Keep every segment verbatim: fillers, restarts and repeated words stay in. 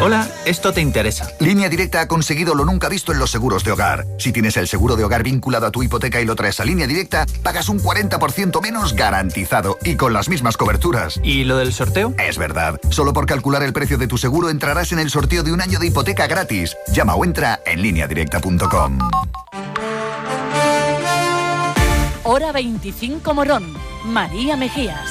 Hola, esto te interesa. Línea Directa ha conseguido lo nunca visto en los seguros de hogar. Si tienes el seguro de hogar vinculado a tu hipoteca y lo traes a Línea Directa, pagas un cuarenta por ciento menos garantizado y con las mismas coberturas. ¿Y lo del sorteo? Es verdad. Solo por calcular el precio de tu seguro entrarás en el sorteo de un año de hipoteca gratis. Llama o entra en línea directa punto com. Hora veinticinco Morón. María Mejías.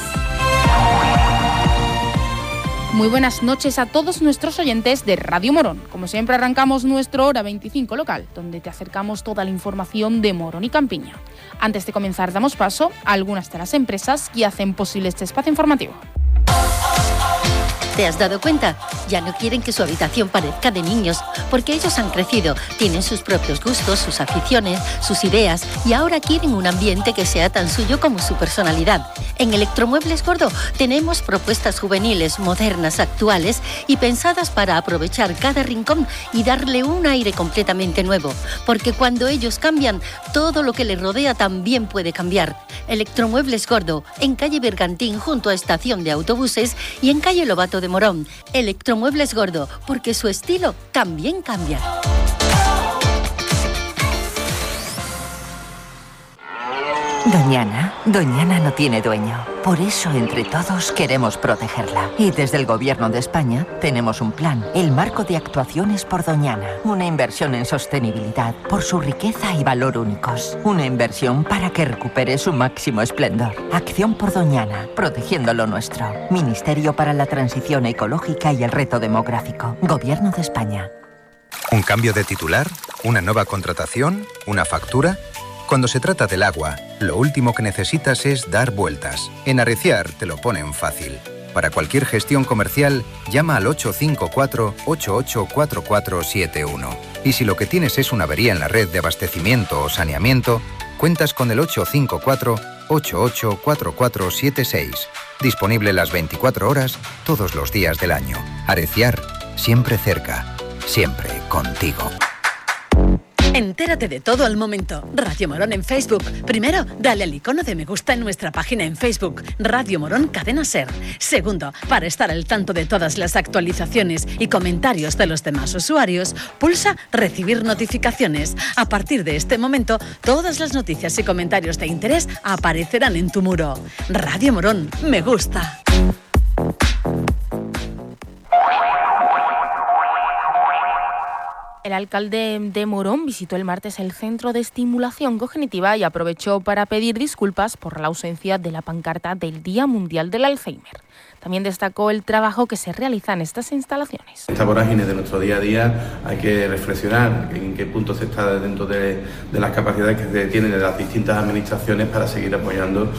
Muy buenas noches a todos nuestros oyentes de Radio Morón. Como siempre arrancamos nuestro Hora veinticinco local, donde te acercamos toda la información de Morón y Campiña. Antes de comenzar damos paso a algunas de las empresas que hacen posible este espacio informativo. ¿Te has dado cuenta? Ya no quieren que su habitación parezca de niños, porque ellos han crecido, tienen sus propios gustos, sus aficiones, sus ideas, y ahora quieren un ambiente que sea tan suyo como su personalidad. En Electromuebles Gordo tenemos propuestas juveniles, modernas, actuales y pensadas para aprovechar cada rincón y darle un aire completamente nuevo, porque cuando ellos cambian, todo lo que les rodea también puede cambiar. Electromuebles Gordo, en calle Bergantín junto a estación de autobuses y en calle Lobato de Morón. Electromuebles Gordo, porque su estilo también cambia. Doñana, Doñana no tiene dueño. Por eso, entre todos, queremos protegerla. Y desde el Gobierno de España tenemos un plan, el Marco de Actuaciones por Doñana. Una inversión en sostenibilidad por su riqueza y valor únicos. Una inversión para que recupere su máximo esplendor. Acción por Doñana, protegiendo lo nuestro. Ministerio para la Transición Ecológica y el Reto Demográfico. Gobierno de España. ¿Un cambio de titular? ¿Una nueva contratación? ¿Una factura? Cuando se trata del agua, lo último que necesitas es dar vueltas. En Arreciar te lo ponen fácil. Para cualquier gestión comercial, llama al ocho cinco cuatro, ocho ocho cuatro cuatro siete uno. Y si lo que tienes es una avería en la red de abastecimiento o saneamiento, cuentas con el ocho cinco cuatro, ocho ocho cuatro cuatro siete seis. Disponible las veinticuatro horas, todos los días del año. Arreciar, siempre cerca, siempre contigo. Entérate de todo al momento. Radio Morón en Facebook. Primero, dale al icono de me gusta en nuestra página en Facebook, Radio Morón Cadena Ser. Segundo, para estar al tanto de todas las actualizaciones y comentarios de los demás usuarios, pulsa recibir notificaciones. A partir de este momento, todas las noticias y comentarios de interés aparecerán en tu muro. Radio Morón, me gusta. El alcalde de Morón visitó el martes el Centro de Estimulación Cognitiva y aprovechó para pedir disculpas por la ausencia de la pancarta del Día Mundial del Alzheimer. También destacó el trabajo que se realiza en estas instalaciones. Esta vorágine de nuestro día a día hay que reflexionar en qué punto se está dentro de, de las capacidades que se tienen de las distintas administraciones para seguir apoyando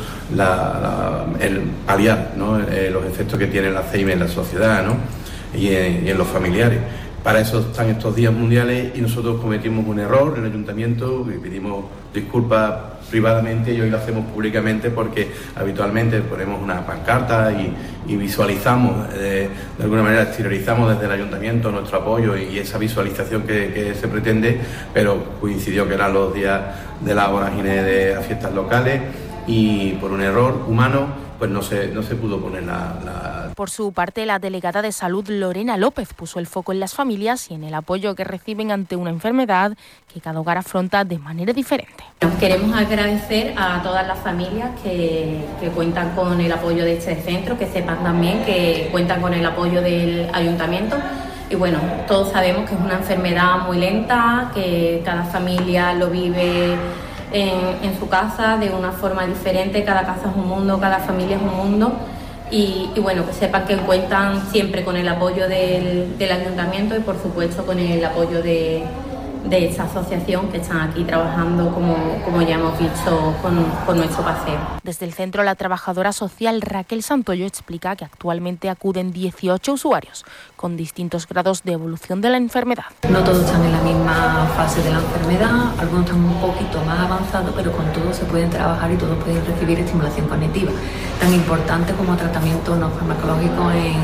la, la, el paliar, ¿no? eh, los efectos que tiene el Alzheimer en la sociedad, ¿no? y, en, y en los familiares. Para eso están estos días mundiales y nosotros cometimos un error en el ayuntamiento y pedimos disculpas privadamente y hoy lo hacemos públicamente porque habitualmente ponemos una pancarta y, y visualizamos, eh, de alguna manera exteriorizamos desde el ayuntamiento nuestro apoyo y esa visualización que, que se pretende, pero coincidió que eran los días de la vorágine de las fiestas locales y por un error humano pues no se, no se pudo poner la, la... Por su parte, la delegada de Salud, Lorena López, puso el foco en las familias y en el apoyo que reciben ante una enfermedad que cada hogar afronta de manera diferente. Queremos agradecer a todas las familias que, que cuentan con el apoyo de este centro, que sepan también que cuentan con el apoyo del ayuntamiento. Y bueno, todos sabemos que es una enfermedad muy lenta, que cada familia lo vive En, en su casa de una forma diferente, cada casa es un mundo, cada familia es un mundo y, y bueno, que sepan que cuentan siempre con el apoyo del, del ayuntamiento y por supuesto con el apoyo de, de esta asociación que están aquí trabajando como, como ya hemos visto con, con nuestro paseo. Desde el centro, la trabajadora social Raquel Santoyo explica que actualmente acuden dieciocho usuarios con distintos grados de evolución de la enfermedad. No todos están en la misma fase de la enfermedad, algunos están un poquito más avanzados, pero con todos se pueden trabajar y todos pueden recibir estimulación cognitiva, tan importante como tratamiento no farmacológico en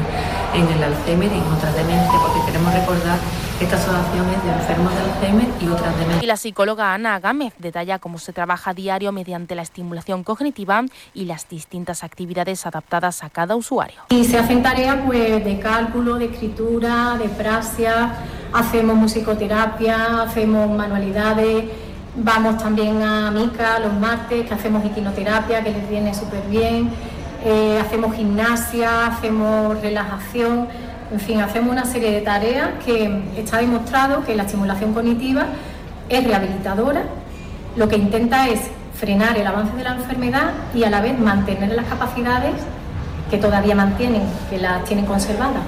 en el Alzheimer y en otras demencias, porque queremos recordar que esta asociación es de enfermos de Alzheimer y otras demencias. Y la psicóloga Ana Gámez detalla cómo se trabaja a diario mediante la estimulación cognitiva y las distintas actividades adaptadas a cada usuario. Y se hacen tareas pues de cálculo, de escritura, de praxia, hacemos musicoterapia, hacemos manualidades, vamos también a Mica los martes, que hacemos equinoterapia, que les viene súper bien, eh, hacemos gimnasia, hacemos relajación, en fin, hacemos una serie de tareas que está demostrado que la estimulación cognitiva es rehabilitadora, lo que intenta es frenar el avance de la enfermedad y a la vez mantener las capacidades que todavía mantienen, que las tienen conservadas.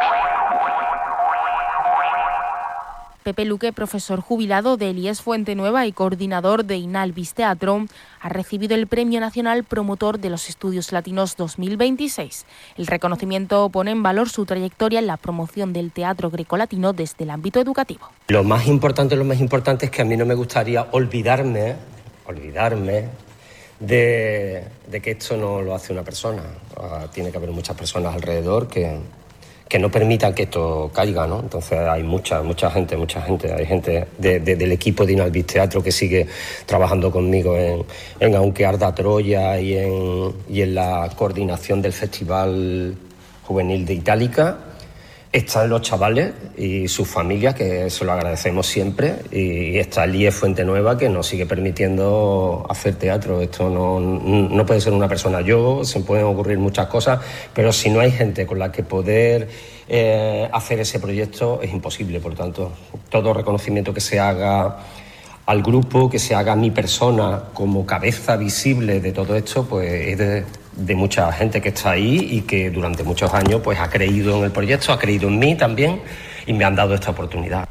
Pepe Luque, profesor jubilado del I E S Fuente Nueva y coordinador de Inalvis Teatro, ha recibido el Premio Nacional Promotor de los Estudios Latinos dos mil veintiséis. El reconocimiento pone en valor su trayectoria en la promoción del teatro grecolatino desde el ámbito educativo. Lo más importante, lo más importante es que a mí no me gustaría olvidarme, olvidarme de, de que esto no lo hace una persona. Uh, tiene que haber muchas personas alrededor que... que no permitan que esto caiga, ¿no? Entonces hay mucha, mucha gente, mucha gente, hay gente de, de, del equipo de Inalvis Teatro que sigue trabajando conmigo en, en Aunque Arda Troya y en, y en la coordinación del Festival Juvenil de Itálica. Están los chavales y sus familias, que se lo agradecemos siempre, y está el I E S Fuente Nueva, que nos sigue permitiendo hacer teatro. Esto no, no puede ser una persona yo, se pueden ocurrir muchas cosas, pero si no hay gente con la que poder eh, hacer ese proyecto es imposible. Por tanto, todo reconocimiento que se haga al grupo, que se haga a mi persona como cabeza visible de todo esto, pues es de... de mucha gente que está ahí y que durante muchos años pues ha creído en el proyecto, ha creído en mí también y me han dado esta oportunidad.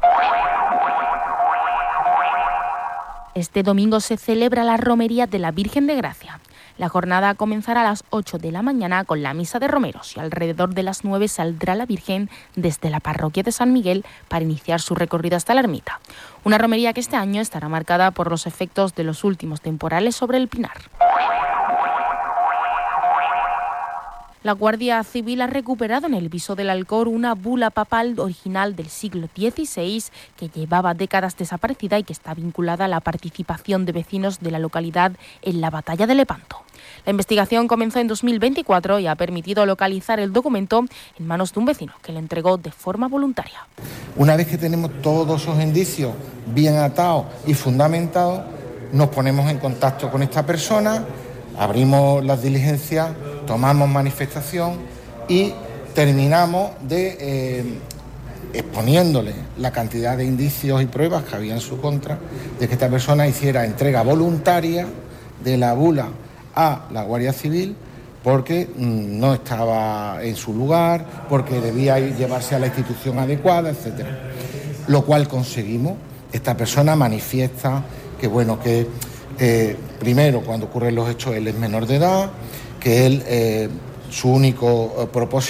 Este domingo se celebra la romería de la Virgen de Gracia. La jornada comenzará a las ocho de la mañana con la misa de romeros y alrededor de las nueve saldrá la Virgen desde la parroquia de San Miguel para iniciar su recorrido hasta la ermita. Una romería que este año estará marcada por los efectos de los últimos temporales sobre el Pinar. La Guardia Civil ha recuperado en el Viso del Alcor una bula papal original del siglo dieciséis que llevaba décadas desaparecida y que está vinculada a la participación de vecinos de la localidad en la batalla de Lepanto. La investigación comenzó en dos mil veinticuatro y ha permitido localizar el documento en manos de un vecino que lo entregó de forma voluntaria. Una vez que tenemos todos esos indicios bien atados y fundamentados, nos ponemos en contacto con esta persona, abrimos las diligencias, tomamos manifestación y terminamos de eh, exponiéndole la cantidad de indicios y pruebas que había en su contra de que esta persona hiciera entrega voluntaria de la bula a la Guardia Civil porque mmm, no estaba en su lugar, porque debía llevarse a la institución adecuada, etcétera. Lo cual conseguimos. Esta persona manifiesta que, bueno, que eh, primero, cuando ocurren los hechos, él es menor de edad, que él, eh, su único eh, propósito